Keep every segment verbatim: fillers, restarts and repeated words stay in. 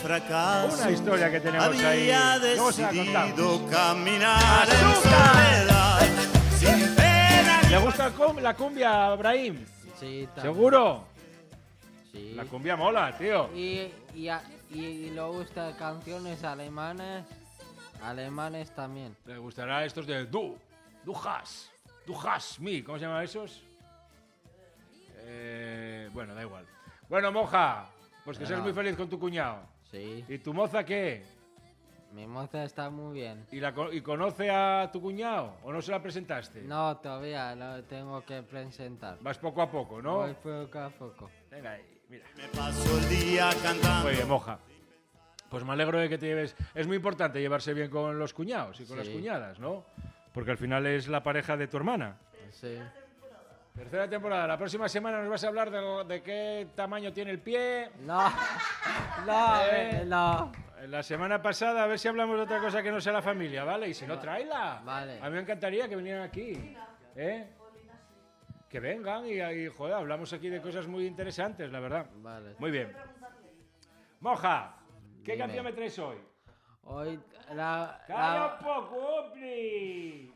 fracaso. Una historia que tenemos había ahí. Luego se la decidido contamos. caminar en ¡Azúcar! soledad, sin pena. ¿Le gusta cum- la cumbia, Ibrahim? Sí, también. ¿Seguro? Sí. La cumbia mola, tío. Y, y, a- y le gustan canciones alemanes. Alemanes también. Le gustará estos de Du, Du hast, Du hast me. ¿Cómo se llaman esos? Eh, bueno, da igual. Bueno, Moja, pues que seas Bueno. muy feliz con tu cuñado. Sí. ¿Y tu moza qué? Mi moza está muy bien. ¿Y, la, co- ¿Y conoce a tu cuñado o no se la presentaste? No, todavía lo tengo que presentar. Vas poco a poco, ¿no? Voy poco a poco. Venga ahí, mira. Me paso el día cantando. Muy bien, Moja. Pues me alegro de que te lleves... Es muy importante llevarse bien con los cuñados y con Sí. las cuñadas, ¿no? Porque al final es la pareja de tu hermana. Sí. Tercera temporada. La próxima semana nos vas a hablar de, de qué tamaño tiene el pie. No. No, Eh. no. La semana pasada, a ver si hablamos de otra cosa que no sea la familia, ¿vale? Y si no, tráela. Vale. A mí me encantaría que vinieran aquí. ¿Eh? Que vengan y, y, joder, hablamos aquí de cosas muy interesantes, la verdad. Vale. Muy bien. Moja, ¿qué Dime. canción me traes hoy? Hoy la ¡Calla un la poco, hombre!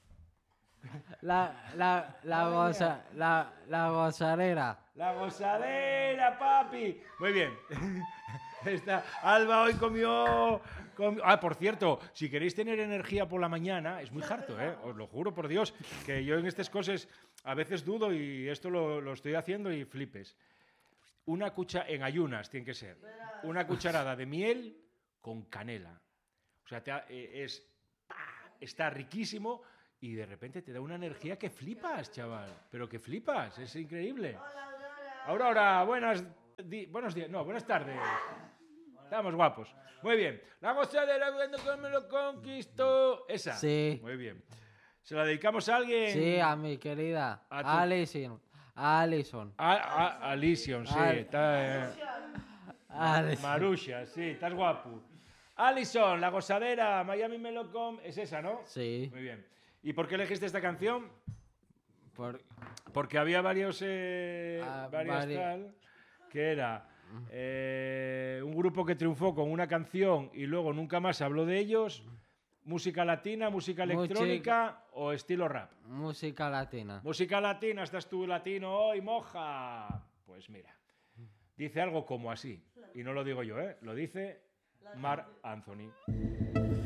la la la goza, la la gozadera. La gozadera, papi. Muy bien. Esta, Alba hoy comió, comió- Ah, por cierto, si queréis tener energía por la mañana, es muy harto, ¿eh? Os lo juro por Dios, que yo en estas cosas a veces dudo y esto lo, lo estoy haciendo y flipes. Una cucha en ayunas tiene que ser. Una cucharada de miel con canela. O sea, te ha- eh, es, ¡pah! Está riquísimo y de repente te da una energía que flipas, chaval. Pero que flipas, es increíble. Aurora, buenas, di- buenos días, no, buenas tardes. Estamos guapos. Muy bien. La gozadera cuando me lo conquistó. Esa. Sí. Muy bien. ¿Se la dedicamos a alguien? Sí, a mi querida A tu- Alison. Alison. A, a, a Alicia, sí. Al- Está, eh, Alison. Marusha, sí, estás guapo. Alison, la gozadera, Miami Melocom, es esa, ¿no? Sí. Muy bien. ¿Y por qué elegiste esta canción? Por, Porque había varios, eh, Ah, varios vari- tal, que era eh, un grupo que triunfó con una canción y luego nunca más se habló de ellos, música latina, música Música- electrónica o estilo rap. música latina. Música latina, estás tú latino hoy, Moja. Pues mira, dice algo como así, y no lo digo yo, ¿eh? Lo dice Marc Anthony.